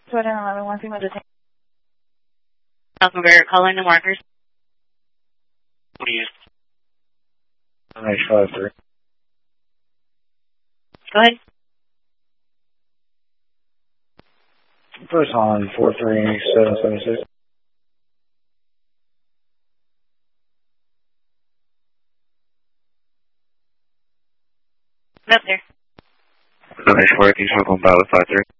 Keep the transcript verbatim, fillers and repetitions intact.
Jordan eleven one female detained. Alpha Bear, calling the markers. Please. Nice five three. Go ahead. First on four three seven seven six. Up there. Nice work. He's working about with five three.